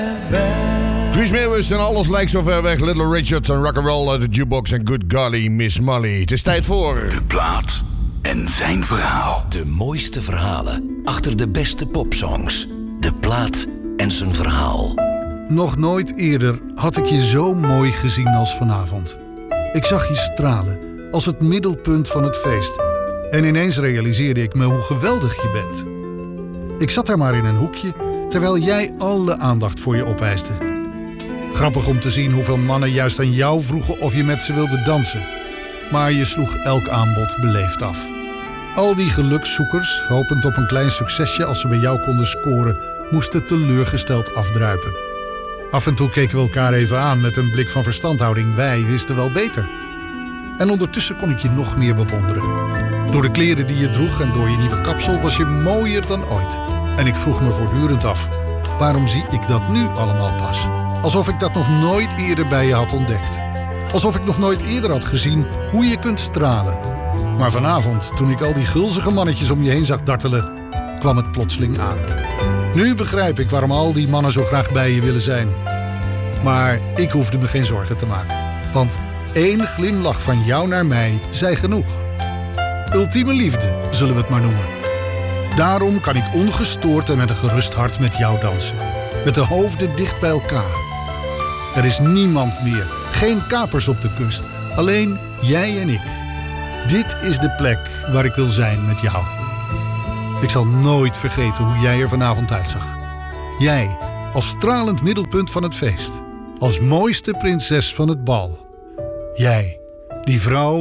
Guus Meeuwis en alles lijkt zo ver weg. Little Richard en rock'n'roll uit de jukebox en Good Golly Miss Molly. Het is tijd voor... De plaat en zijn verhaal. De mooiste verhalen achter de beste popsongs. De plaat en zijn verhaal. Nog nooit eerder had ik je zo mooi gezien als vanavond. Ik zag je stralen als het middelpunt van het feest. En ineens realiseerde ik me hoe geweldig je bent. Ik zat daar maar in een hoekje, terwijl jij alle aandacht voor je opeiste. Grappig om te zien hoeveel mannen juist aan jou vroegen of je met ze wilde dansen. Maar je sloeg elk aanbod beleefd af. Al die gelukszoekers, hopend op een klein succesje als ze bij jou konden scoren, moesten teleurgesteld afdruipen. Af en toe keken we elkaar even aan met een blik van verstandhouding. Wij wisten wel beter. En ondertussen kon ik je nog meer bewonderen. Door de kleren die je droeg en door je nieuwe kapsel was je mooier dan ooit. En ik vroeg me voortdurend af, waarom zie ik dat nu allemaal pas? Alsof ik dat nog nooit eerder bij je had ontdekt. Alsof ik nog nooit eerder had gezien hoe je kunt stralen. Maar vanavond, toen ik al die gulzige mannetjes om je heen zag dartelen, kwam het plotseling aan. Nu begrijp ik waarom al die mannen zo graag bij je willen zijn. Maar ik hoefde me geen zorgen te maken. Want 1 glimlach van jou naar mij zei genoeg. Ultieme liefde, zullen we het maar noemen. Daarom kan ik ongestoord en met een gerust hart met jou dansen. Met de hoofden dicht bij elkaar. Er is niemand meer, geen kapers op de kust. Alleen jij en ik. Dit is de plek waar ik wil zijn met jou. Ik zal nooit vergeten hoe jij er vanavond uitzag. Jij, als stralend middelpunt van het feest. Als mooiste prinses van het bal. Jij, die vrouw